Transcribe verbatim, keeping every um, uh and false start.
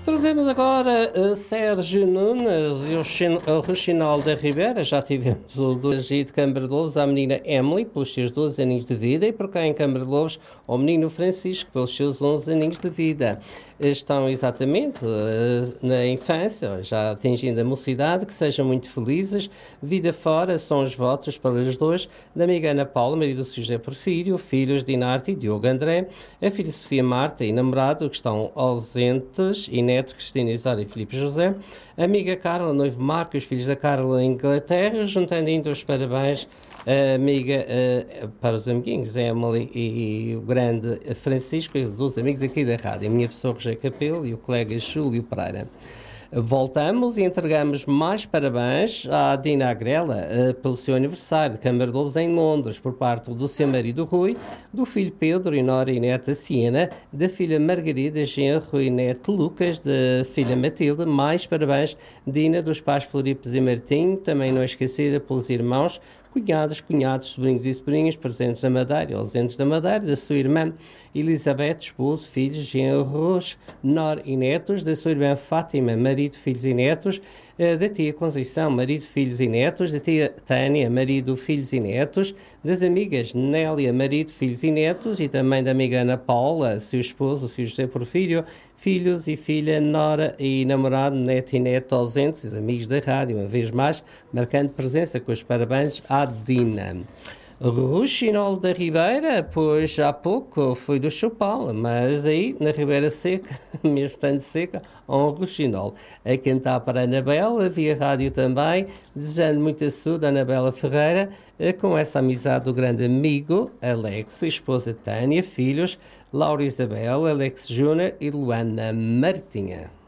Trazemos agora uh, Sérgio Nunes e o, Chin- o Reginaldo da Ribeira. Já tivemos o do Agir de Câmara de Lobos, a menina Emily, pelos seus doze aninhos de vida, e por cá em Câmara de Lobos, o menino Francisco, pelos seus onze aninhos de vida. Estão exatamente uh, na infância, já atingindo a mocidade, que sejam muito felizes. Vida fora são os votos para os dois, da amiga Ana Paula, marido do José Porfírio, filhos Dinarte e Diogo André, a filha Sofia Marta e namorado, que estão ausentes, e neto Cristina Isária e Filipe José, a amiga Carla, noivo Marco e os filhos da Carla em Inglaterra, juntando ainda os parabéns a amiga uh, para os amiguinhos, a Emily e, e o grande Francisco, e dos amigos aqui da rádio, a minha pessoa Rogério Capelo e o colega Júlio Pereira. Voltamos e entregamos mais parabéns à Dina Agrela uh, pelo seu aniversário de Câmara de Lobos em Londres, por parte do seu marido Rui, do filho Pedro e nora e neta Siena, da filha Margarida, genro e neto Lucas, da filha Matilde. Mais parabéns, Dina, dos pais Floripes e Martinho, também não esquecida pelos irmãos, cunhadas, cunhados, sobrinhos e sobrinhas presentes na Madeira e ausentes da Madeira, da sua irmã Elizabeth, esposo, filhos, genros, nor e netos, da sua irmã Fátima, marido, filhos e netos, da tia Conceição, marido, filhos e netos, da tia Tânia, marido, filhos e netos, das amigas Nélia, marido, filhos e netos, e também da amiga Ana Paula, seu esposo, seu José Porfírio, filhos e filha, nora e namorado, neto e neto ausentes, os amigos da rádio, uma vez mais, marcando presença com os parabéns à Dina. Ruxinol da Ribeira, pois há pouco foi do Chopal, mas aí na Ribeira Seca, mesmo estando seca, há um Ruxinol. A cantar para a Anabela, via rádio também, desejando muita saúde a Anabela Ferreira, com essa amizade do grande amigo Alex, esposa Tânia, filhos Laura Isabel, Alex Júnior e Luana Martinha.